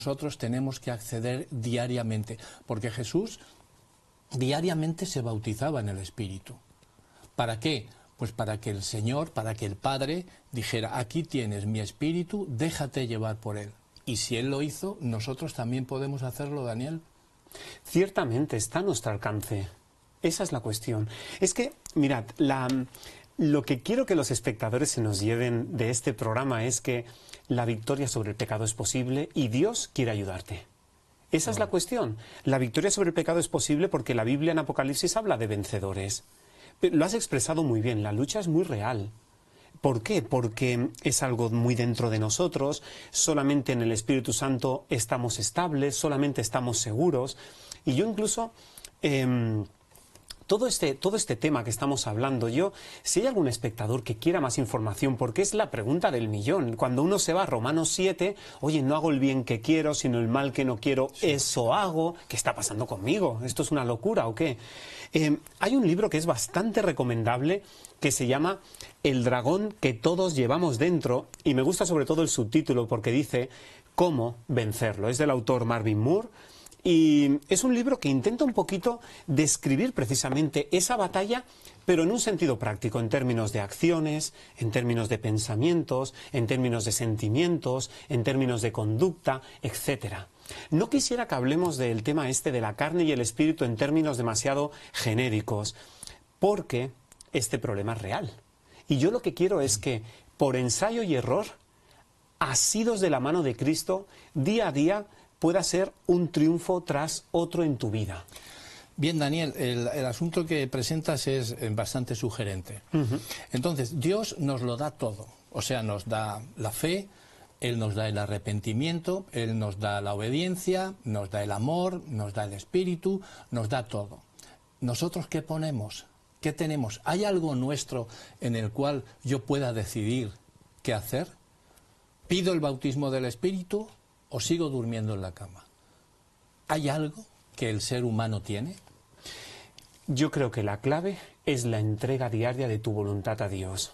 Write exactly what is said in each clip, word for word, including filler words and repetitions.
nosotros tenemos que acceder diariamente, porque Jesús diariamente se bautizaba en el Espíritu. ¿Para qué? Pues para que el Señor, para que el Padre dijera, aquí tienes mi Espíritu, déjate llevar por Él. Y si Él lo hizo, nosotros también podemos hacerlo, Daniel. Ciertamente está a nuestro alcance. Esa es la cuestión. Es que, mirad, la, lo que quiero que los espectadores se nos lleven de este programa es que la victoria sobre el pecado es posible y Dios quiere ayudarte. Esa es la cuestión. La victoria sobre el pecado es posible porque la Biblia en Apocalipsis habla de vencedores. Pero lo has expresado muy bien, la lucha es muy real. ¿Por qué? Porque es algo muy dentro de nosotros, solamente en el Espíritu Santo estamos estables, solamente estamos seguros. Y yo incluso, eh, todo, este, todo este tema que estamos hablando, yo, si hay algún espectador que quiera más información, porque es la pregunta del millón, cuando uno se va a Romanos siete, oye, no hago el bien que quiero, sino el mal que no quiero, sí. Eso hago, ¿qué está pasando conmigo? ¿Esto es una locura o qué? Eh, hay un libro que es bastante recomendable, que se llama El dragón que todos llevamos dentro, y me gusta sobre todo el subtítulo porque dice cómo vencerlo. Es del autor Marvin Moore y es un libro que intenta un poquito describir precisamente esa batalla, pero en un sentido práctico, en términos de acciones, en términos de pensamientos, en términos de sentimientos, en términos de conducta, etcétera. No quisiera que hablemos del tema este de la carne y el espíritu en términos demasiado genéricos, porque este problema es real. Y yo lo que quiero es que, por ensayo y error, asidos de la mano de Cristo, día a día pueda ser un triunfo tras otro en tu vida. Bien, Daniel, el, el asunto que presentas es bastante sugerente. Uh-huh. Entonces, Dios nos lo da todo. O sea, nos da la fe, Él nos da el arrepentimiento, Él nos da la obediencia, nos da el amor, nos da el espíritu, nos da todo. ¿Nosotros qué ponemos? ¿Qué tenemos? ¿Hay algo nuestro en el cual yo pueda decidir qué hacer? ¿Pido el bautismo del Espíritu o sigo durmiendo en la cama? ¿Hay algo que el ser humano tiene? Yo creo que la clave es la entrega diaria de tu voluntad a Dios.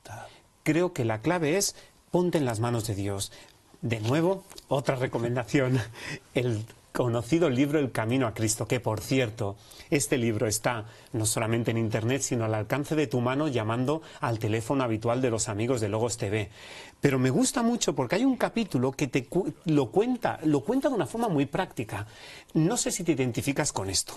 Creo que la clave es ponte en las manos de Dios. De nuevo, otra recomendación, el conocido libro El Camino a Cristo, que por cierto, este libro está no solamente en internet, sino al alcance de tu mano llamando al teléfono habitual de los amigos de Logos T V. Pero me gusta mucho porque hay un capítulo que te cu lo cuenta, lo cuenta de una forma muy práctica. No sé si te identificas con esto.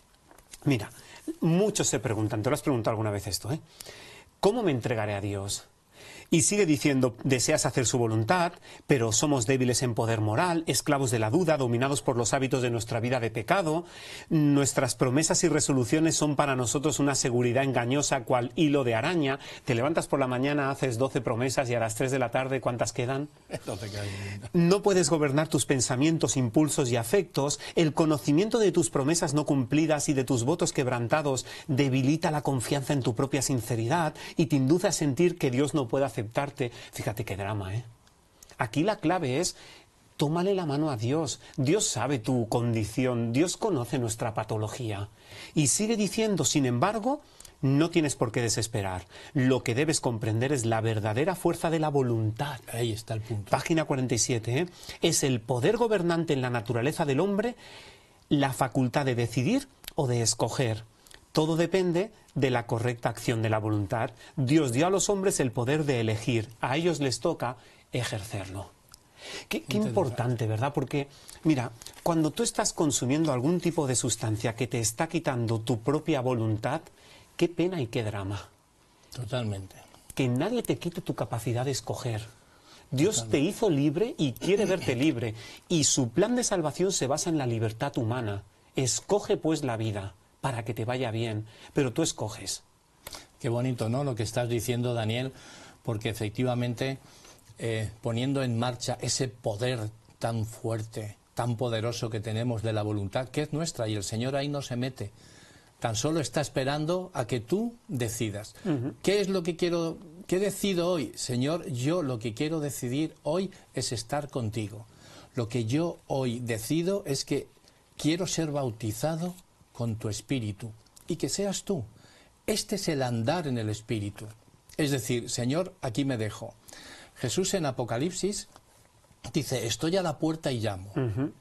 Mira, muchos se preguntan, te lo has preguntado alguna vez esto, ¿eh? ¿Cómo me entregaré a Dios? Y sigue diciendo, deseas hacer su voluntad, pero somos débiles en poder moral, esclavos de la duda, dominados por los hábitos de nuestra vida de pecado. Nuestras promesas y resoluciones son para nosotros una seguridad engañosa, cual hilo de araña. Te levantas por la mañana, haces doce promesas y a las tres de la tarde, ¿cuántas quedan? No te caes. No puedes gobernar tus pensamientos, impulsos y afectos. El conocimiento de tus promesas no cumplidas y de tus votos quebrantados debilita la confianza en tu propia sinceridad y te induce a sentir que Dios no puede aceptarte. Fíjate qué drama, ¿eh? Aquí la clave es, tómale la mano a Dios. Dios sabe tu condición, Dios conoce nuestra patología. Y sigue diciendo, sin embargo, no tienes por qué desesperar. Lo que debes comprender es la verdadera fuerza de la voluntad. Ahí está el punto. Página cuarenta y siete, ¿eh? Es el poder gobernante en la naturaleza del hombre, la facultad de decidir o de escoger. Todo depende de la correcta acción de la voluntad. Dios dio a los hombres el poder de elegir. A ellos les toca ejercerlo. Qué, qué importante, ¿verdad? Porque, mira, cuando tú estás consumiendo algún tipo de sustancia que te está quitando tu propia voluntad, qué pena y qué drama. Totalmente. Que nadie te quite tu capacidad de escoger. Dios Totalmente. Te hizo libre y quiere verte libre. Y su plan de salvación se basa en la libertad humana. Escoge pues la vida, para que te vaya bien, pero tú escoges. Qué bonito, ¿no?, lo que estás diciendo, Daniel, porque efectivamente eh, poniendo en marcha ese poder tan fuerte, tan poderoso que tenemos de la voluntad, que es nuestra, y el Señor ahí no se mete, tan solo está esperando a que tú decidas. Uh-huh. ¿Qué es lo que quiero, qué decido hoy? Señor, yo lo que quiero decidir hoy es estar contigo. Lo que yo hoy decido es que quiero ser bautizado con tu Espíritu, y que seas tú. Este es el andar en el Espíritu. Es decir, Señor, aquí me dejo. Jesús en Apocalipsis dice, estoy a la puerta y llamo. Uh-huh.